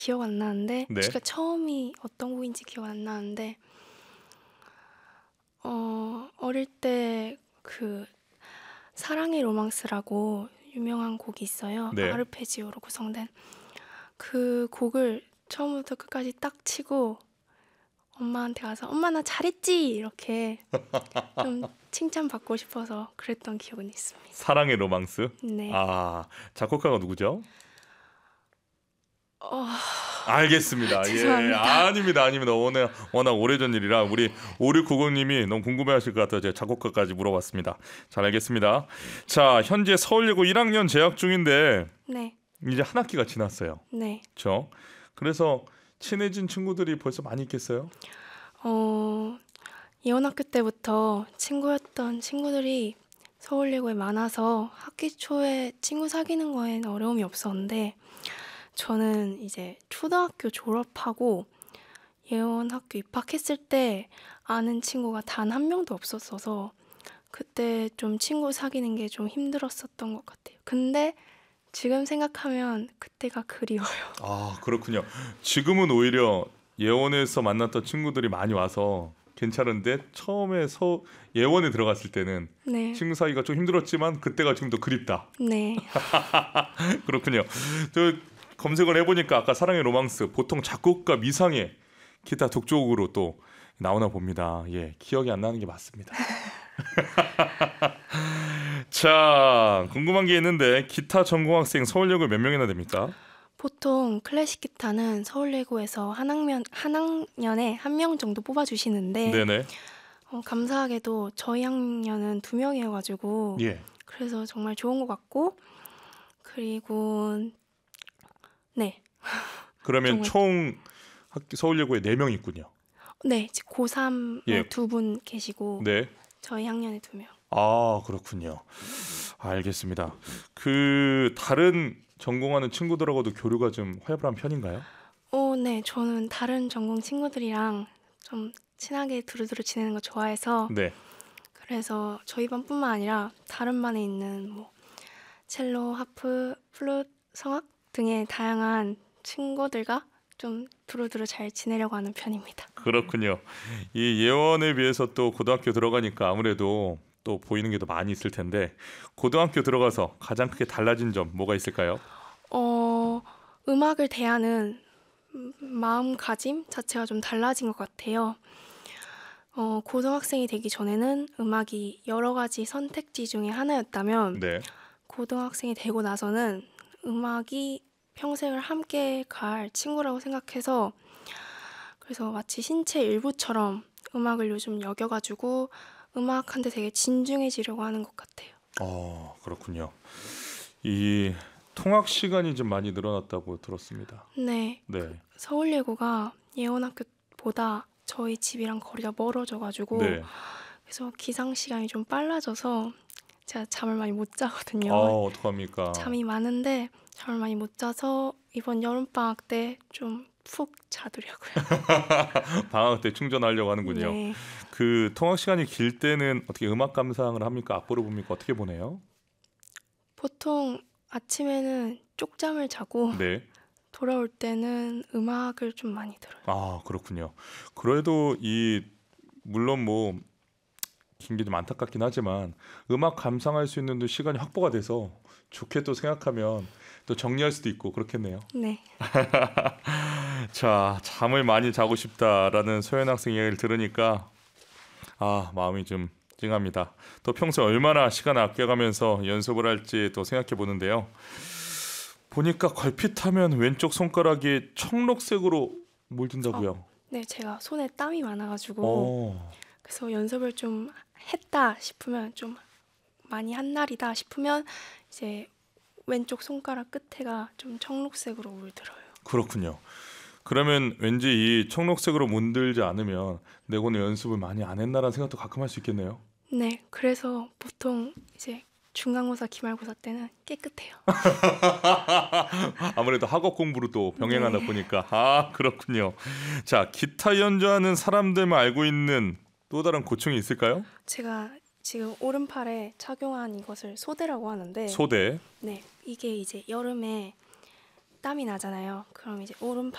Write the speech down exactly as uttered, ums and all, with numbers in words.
기억 안 나는데 네. 제가 처음이 어떤 곡인지 기억 안 나는데 어 어릴 때 그 사랑의 로망스라고 유명한 곡이 있어요. 네. 아르페지오로 구성된 그 곡을 처음부터 끝까지 딱 치고 엄마한테 가서 엄마 나 잘했지 이렇게 좀 칭찬받고 싶어서 그랬던 기억은 있습니다. 사랑의 로망스. 네. 아, 작곡가가 누구죠? 어, 알겠습니다. 예, 죄송합니다. 아닙니다, 아닙니다. 워낙, 워낙 오래전 일이라 우리 오육구공님이 너무 궁금해하실 것 같아서 제가 작곡가까지 물어봤습니다. 잘 알겠습니다. 자, 현재 서울예고 일 학년 재학 중인데 네, 이제 한 학기가 지났어요. 네. 그렇죠? 그래서 친해진 친구들이 벌써 많이 있겠어요? 어, 예원학교 때부터 친구였던 친구들이 서울예고에 많아서 학기 초에 친구 사귀는 거엔 어려움이 없었는데 저는 이제 초등학교 졸업하고 예원학교 입학했을 때 아는 친구가 단 한 명도 없었어서 그때 좀 친구 사귀는 게 좀 힘들었었던 것 같아요. 근데 지금 생각하면 그때가 그리워요. 아, 그렇군요. 지금은 오히려 예원에서 만났던 친구들이 많이 와서 괜찮은데 처음에 서 예원에 들어갔을 때는 네, 친구 사이가 좀 힘들었지만 그때가 지금 더 그립다. 네. 그렇군요. 저 검색을 해보니까 아까 사랑의 로망스 보통 작곡가 미상의 기타 독주곡으로 또 나오나 봅니다. 예, 기억이 안 나는 게 맞습니다. 자, 궁금한 게 있는데 기타 전공 학생 서울예고 몇 명이나 됩니까? 보통 클래식 기타는 서울예고에서 한 학년, 한 학년에 한 명 정도 뽑아주시는데 네네. 어, 감사하게도 저희 학년은 두 명이어가지고 예. 그래서 정말 좋은 것 같고 그리고 네, 그러면 정말 총 학교 서울예고에 네 명 있군요. 네, 고삼에 예. 두 분 계시고 네. 저희 학년에 두 명. 아, 그렇군요. 알겠습니다. 그 다른 전공하는 친구들하고도 교류가 좀 활발한 편인가요? 어, 네, 저는 다른 전공 친구들이랑 좀 친하게 두루두루 지내는 거 좋아해서 네. 그래서 저희 반뿐만 아니라 다른 반에 있는 뭐 첼로, 하프, 플룻, 성악 등의 다양한 친구들과 좀 두루두루 잘 지내려고 하는 편입니다. 그렇군요. 이 예원에 비해서 또 고등학교 들어가니까 아무래도 또 보이는 게 더 많이 있을 텐데 고등학교 들어가서 가장 크게 달라진 점 뭐가 있을까요? 어, 음악을 대하는 음, 마음가짐 자체가 좀 달라진 것 같아요. 어, 고등학생이 되기 전에는 음악이 여러 가지 선택지 중에 하나였다면 네. 고등학생이 되고 나서는 음악이 평생을 함께 갈 친구라고 생각해서 그래서 마치 신체 일부처럼 음악을 요즘 여겨가지고 음악한테 되게 진중해지려고 하는 것 같아요. 어, 그렇군요. 이 통학 시간이 좀 많이 늘어났다고 들었습니다. 네, 네. 서울예고가 예원학교보다 저희 집이랑 거리가 멀어져가지고 네. 그래서 기상 시간이 좀 빨라져서 제가 잠을 많이 못 아, 자거든요. 어떡합니까? 잠이 많은데 잠을 많이 못 자서 이번 여름방학 때 좀 푹 자두려고요. 방학 때 충전하려고 하는군요. 네. 그 통학 시간이 길 때는 어떻게 음악 감상을 합니까? 악보를 봅니까? 어떻게 보내요? 보통 아침에는 쪽잠을 자고 네. 돌아올 때는 음악을 좀 많이 들어요. 아, 그렇군요. 그래도 이 물론 뭐 긴 게 좀 안타깝긴 하지만 음악 감상할 수 있는 또 시간이 확보가 돼서 좋게 또 생각하면 또 정리할 수도 있고 그렇겠네요. 네. 자, 잠을 많이 자고 싶다라는 소연 학생 이야기를 들으니까 아, 마음이 좀 찡합니다. 또 평소에 얼마나 시간을 아껴가면서 연습을 할지 또 생각해 보는데요. 보니까 걸핏하면 왼쪽 손가락이 청록색으로 어, 물든다고요. 네, 제가 손에 땀이 많아가지고 어, 그래서 연습을 좀 했다 싶으면 좀 많이 한 날이다 싶으면 이제 왼쪽 손가락 끝에가 좀 청록색으로 물들어요. 그렇군요. 그러면 왠지 이 청록색으로 문들지 않으면 내가 오늘 연습을 많이 안 했나라는 생각도 가끔 할 수 있겠네요. 네, 그래서 보통 이제 중간고사, 기말고사 때는 깨끗해요. 아무래도 학업 공부로 또 병행하다 네, 보니까 아, 그렇군요. 자, 기타 연주하는 사람들만 알고 있는 또 다른 고충이 있을까요? 제가 지금 오른팔에 착용한 이것을 소대라고 하는데 소대. 네, 이게 이제 여름에 땀이 나잖아요. 그럼 이제 오른팔